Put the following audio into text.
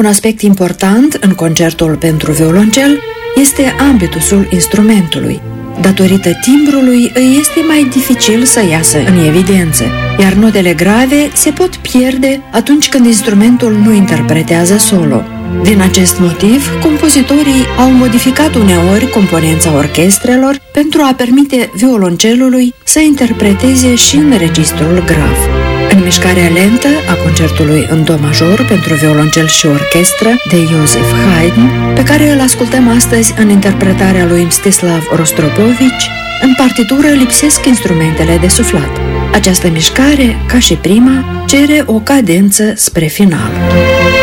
Un aspect important în concertul pentru violoncel este ambitusul instrumentului. Datorită timbrului, îi este mai dificil să iasă în evidență, iar notele grave se pot pierde atunci când instrumentul nu interpretează solo. Din acest motiv, compozitorii au modificat uneori componența orchestrelor pentru a permite violoncelului să interpreteze și în registrul grav. În mișcarea lentă a concertului în do major pentru violoncel și orchestră de Joseph Haydn, pe care îl ascultăm astăzi în interpretarea lui Mstislav Rostropovich, în partitură lipsesc instrumentele de suflat. Această mișcare, ca și prima, cere o cadență spre final.